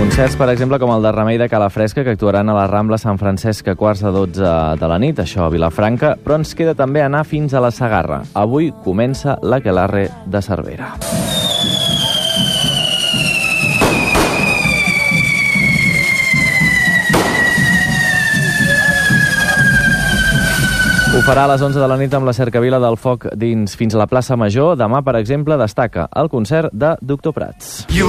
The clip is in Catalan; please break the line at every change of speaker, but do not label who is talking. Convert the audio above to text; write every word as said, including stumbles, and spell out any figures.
Concerts, per exemple, com el de Remei de Calafresca, que actuaran a la Rambla Sant Francesc a quarts de dotze de la nit, això a Vilafranca, però ens queda també anar fins a la Segarra. Avui comença l'Aquelarre de Cervera. Ho farà a les onze de la nit amb la cercavila del foc dins fins a la plaça Major. Demà, per exemple, destaca el concert de Doctor Prats.